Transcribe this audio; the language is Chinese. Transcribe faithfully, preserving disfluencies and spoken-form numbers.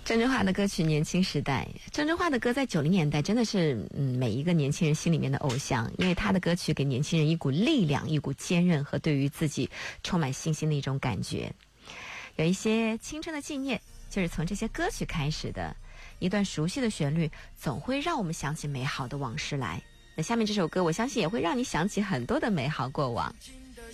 郑智化的歌曲《年轻时代》，郑智化的歌在九零年代真的是嗯每一个年轻人心里面的偶像，因为他的歌曲给年轻人一股力量、一股坚韧和对于自己充满信心的一种感觉。有一些青春的纪念就是从这些歌曲开始的，一段熟悉的旋律总会让我们想起美好的往事来。那下面这首歌我相信也会让你想起很多的美好过往。